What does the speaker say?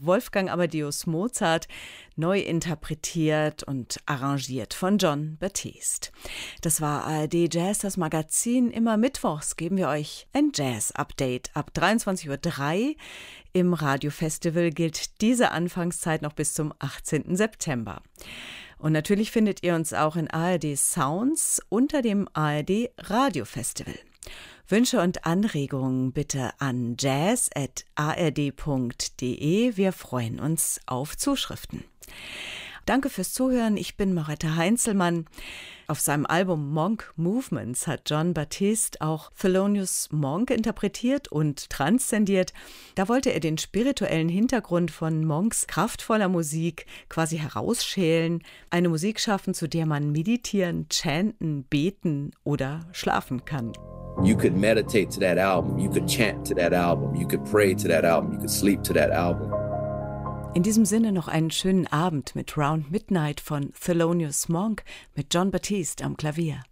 Wolfgang Amadeus Mozart, neu interpretiert und arrangiert von Jon Batiste. Das war ARD Jazz, das Magazin. Immer mittwochs geben wir euch ein Jazz-Update ab 23:03 Uhr. Im Radiofestival gilt diese Anfangszeit noch bis zum 18. September. Und natürlich findet ihr uns auch in ARD Sounds unter dem ARD Radiofestival. Wünsche und Anregungen bitte an jazz@ard.de. Wir freuen uns auf Zuschriften. Danke fürs Zuhören. Ich bin Maretta Heinzelmann. Auf seinem Album Monk Movements hat Jon Batiste auch Thelonious Monk interpretiert und transzendiert. Da wollte er den spirituellen Hintergrund von Monks kraftvoller Musik quasi herausschälen, eine Musik schaffen, zu der man meditieren, chanten, beten oder schlafen kann. You could meditate to that album, you could chant to that album, you could pray to that album, you could sleep to that album. In diesem Sinne noch einen schönen Abend mit Round Midnight von Thelonious Monk mit Jon Batiste am Klavier.